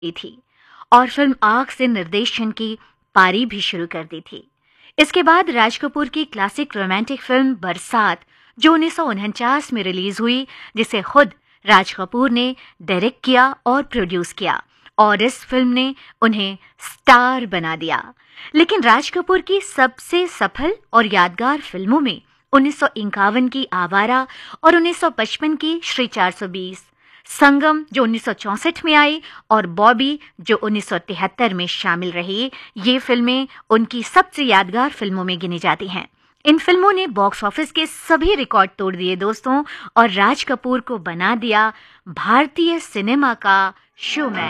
की थी और फिल्म आग से निर्देशन की पारी भी शुरू कर दी थी। इसके बाद राज कपूर की क्लासिक रोमांटिक फिल्म बरसात, जो 1949 में रिलीज हुई, जिसे खुद राज कपूर ने डायरेक्ट किया और प्रोड्यूस किया, और इस फिल्म ने उन्हें स्टार बना दिया। लेकिन राज कपूर की सबसे सफल और यादगार फिल्मों में 1951 की आवारा और 1955 की श्री 420, संगम जो 1964 में आई और बॉबी जो 1973 में शामिल रही, ये फिल्में उनकी सबसे यादगार फिल्मों में गिनी जाती हैं। इन फिल्मों ने बॉक्स ऑफिस के सभी रिकॉर्ड तोड़ दिए दोस्तों, और राज कपूर को बना दिया भारतीय सिनेमा का शोमैन।